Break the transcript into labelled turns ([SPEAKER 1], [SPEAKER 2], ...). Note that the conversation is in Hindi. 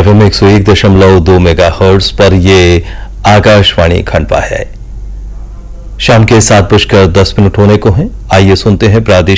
[SPEAKER 1] एफएम 101.2 मेगाहर्ट्ज पर ये आकाशवाणी खंडवा है। शाम के 7:10 होने को हैं। आइए सुनते हैं प्रादेशिक